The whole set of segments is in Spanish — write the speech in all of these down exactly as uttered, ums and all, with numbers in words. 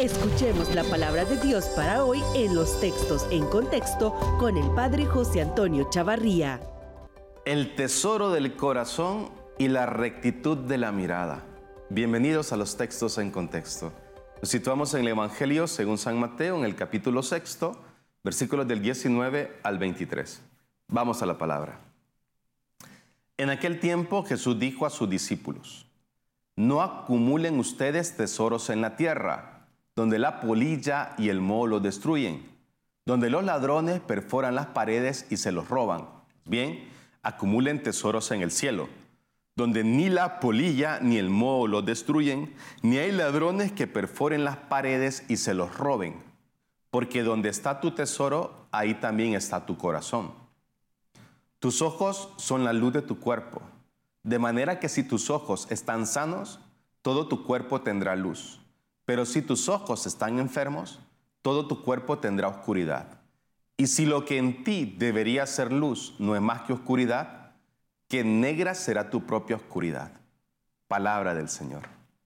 Escuchemos la palabra de Dios para hoy en los textos en contexto con el Padre José Antonio Chavarría. El tesoro del corazón y la rectitud de la mirada. Bienvenidos a los textos en contexto. Nos situamos en el Evangelio según San Mateo, en el capítulo sexto, versículos del diecinueve al veintitrés. Vamos a la palabra. En aquel tiempo Jesús dijo a sus discípulos: no acumulen ustedes tesoros en la tierra, donde la polilla y el moho los destruyen, donde los ladrones perforan las paredes y se los roban. Bien, acumulen tesoros en el cielo, donde ni la polilla ni el moho los destruyen, ni hay ladrones que perforen las paredes y se los roben. Porque donde está tu tesoro, ahí también está tu corazón. Tus ojos son la luz de tu cuerpo, de manera que si tus ojos están sanos, todo tu cuerpo tendrá luz. Pero si tus ojos están enfermos, todo tu cuerpo tendrá oscuridad. Y si lo que en ti debería ser luz no es más que oscuridad, que negra será tu propia oscuridad. Palabra del Señor.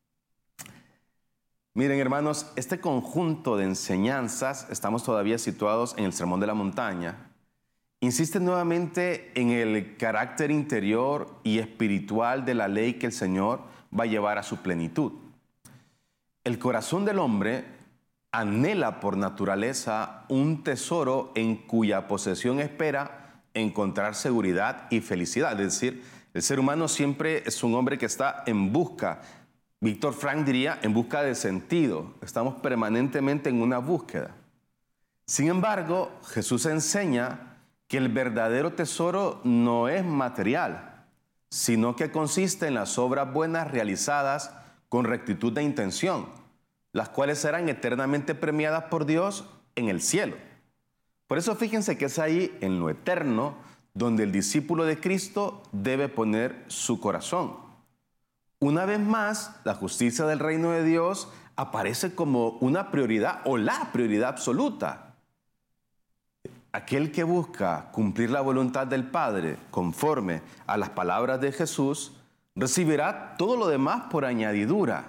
Miren, hermanos, este conjunto de enseñanzas, estamos todavía situados en el Sermón de la Montaña, insiste nuevamente en el carácter interior y espiritual de la ley que el Señor va a llevar a su plenitud. El corazón del hombre anhela por naturaleza un tesoro en cuya posesión espera encontrar seguridad y felicidad. Es decir, el ser humano siempre es un hombre que está en busca, Víctor Frank diría, en busca de sentido. Estamos permanentemente en una búsqueda. Sin embargo, Jesús enseña que el verdadero tesoro no es material, sino que consiste en las obras buenas realizadas con rectitud de intención, las cuales serán eternamente premiadas por Dios en el cielo. Por eso fíjense que es ahí, en lo eterno, donde el discípulo de Cristo debe poner su corazón. Una vez más, la justicia del reino de Dios aparece como una prioridad o la prioridad absoluta. Aquel que busca cumplir la voluntad del Padre conforme a las palabras de Jesús, recibirá todo lo demás por añadidura.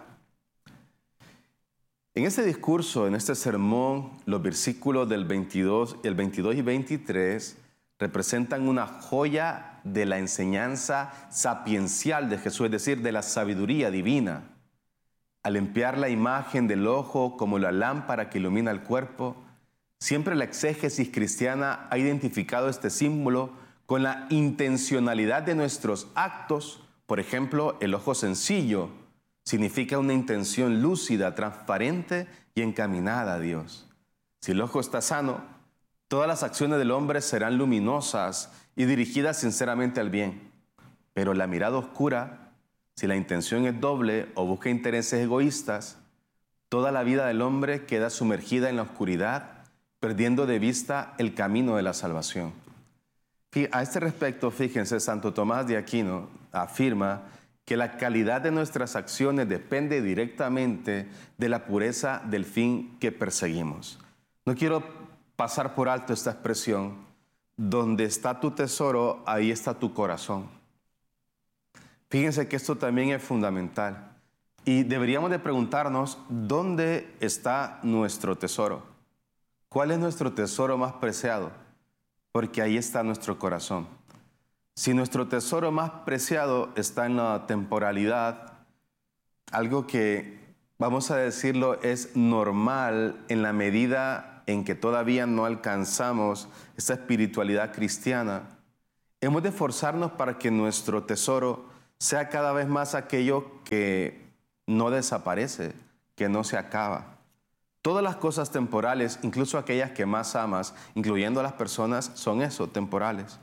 En este discurso, en este sermón, los versículos del veintidós, el veintidós y veintitrés representan una joya de la enseñanza sapiencial de Jesús, es decir, de la sabiduría divina. Al limpiar la imagen del ojo como la lámpara que ilumina el cuerpo, siempre la exégesis cristiana ha identificado este símbolo con la intencionalidad de nuestros actos. Por ejemplo, el ojo sencillo significa una intención lúcida, transparente y encaminada a Dios. Si el ojo está sano, todas las acciones del hombre serán luminosas y dirigidas sinceramente al bien. Pero la mirada oscura, si la intención es doble o busca intereses egoístas, toda la vida del hombre queda sumergida en la oscuridad, perdiendo de vista el camino de la salvación. A este respecto, fíjense, Santo Tomás de Aquino afirma que la calidad de nuestras acciones depende directamente de la pureza del fin que perseguimos. No quiero pasar por alto esta expresión: donde está tu tesoro, ahí está tu corazón. Fíjense que esto también es fundamental y deberíamos de preguntarnos: ¿dónde está nuestro tesoro? ¿Cuál es nuestro tesoro más preciado? Porque ahí está nuestro corazón. Si nuestro tesoro más preciado está en la temporalidad, algo que, vamos a decirlo, es normal en la medida en que todavía no alcanzamos esta espiritualidad cristiana, hemos de esforzarnos para que nuestro tesoro sea cada vez más aquello que no desaparece, que no se acaba. Todas las cosas temporales, incluso aquellas que más amas, incluyendo a las personas, son eso, temporales.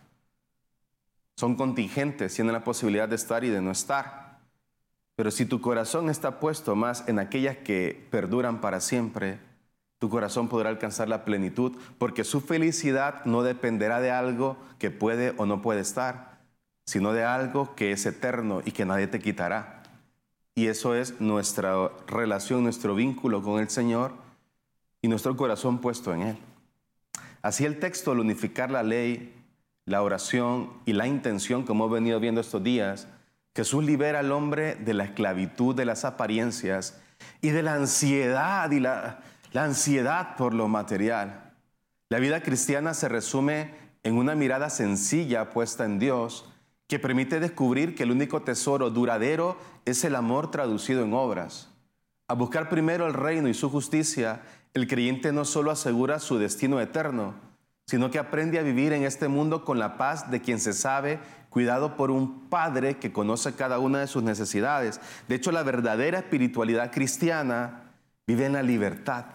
Son contingentes, tienen la posibilidad de estar y de no estar. Pero si tu corazón está puesto más en aquellas que perduran para siempre, tu corazón podrá alcanzar la plenitud, porque su felicidad no dependerá de algo que puede o no puede estar, sino de algo que es eterno y que nadie te quitará. Y eso es nuestra relación, nuestro vínculo con el Señor y nuestro corazón puesto en Él. Así el texto, al unificar la ley, la oración y la intención, como hemos venido viendo estos días, Jesús libera al hombre de la esclavitud de las apariencias y de la ansiedad y la, la ansiedad por lo material. La vida cristiana se resume en una mirada sencilla puesta en Dios que permite descubrir que el único tesoro duradero es el amor traducido en obras. A buscar primero el reino y su justicia, el creyente no solo asegura su destino eterno, sino que aprende a vivir en este mundo con la paz de quien se sabe cuidado por un Padre que conoce cada una de sus necesidades. De hecho, la verdadera espiritualidad cristiana vive en la libertad.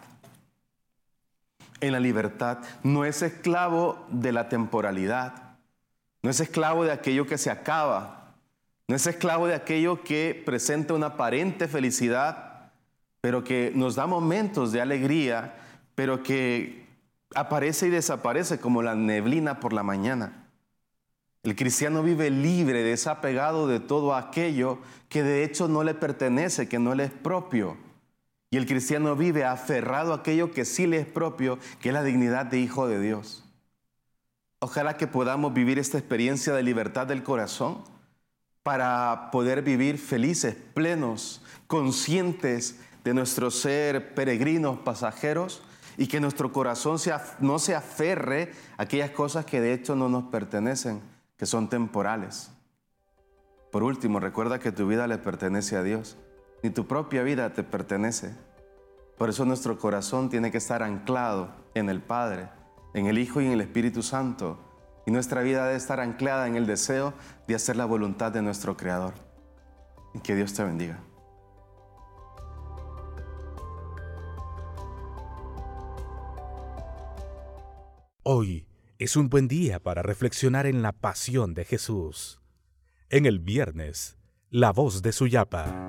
En la libertad. No es esclavo de la temporalidad. No es esclavo de aquello que se acaba. No es esclavo de aquello que presenta una aparente felicidad, pero que nos da momentos de alegría, pero que aparece y desaparece como la neblina por la mañana. El cristiano vive libre, desapegado de todo aquello que de hecho no le pertenece, que no le es propio. Y el cristiano vive aferrado a aquello que sí le es propio, que es la dignidad de hijo de Dios. Ojalá que podamos vivir esta experiencia de libertad del corazón para poder vivir felices, plenos, conscientes de nuestro ser peregrinos, pasajeros, y que nuestro corazón se af- no se aferre a aquellas cosas que de hecho no nos pertenecen, que son temporales. Por último, recuerda que tu vida le pertenece a Dios, ni tu propia vida te pertenece. Por eso nuestro corazón tiene que estar anclado en el Padre, en el Hijo y en el Espíritu Santo, y nuestra vida debe estar anclada en el deseo de hacer la voluntad de nuestro Creador. Y que Dios te bendiga. Hoy es un buen día para reflexionar en la pasión de Jesús. En el viernes, la voz de Suyapa.